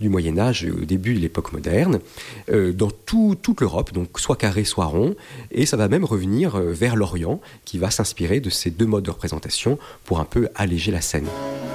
du Moyen-Âge au début de l'époque moderne, dans toute l'Europe, donc soit carré, soit rond, et ça va même revenir vers l'Orient, qui va s'inspirer de ces deux modes de représentation pour un peu alléger la scène.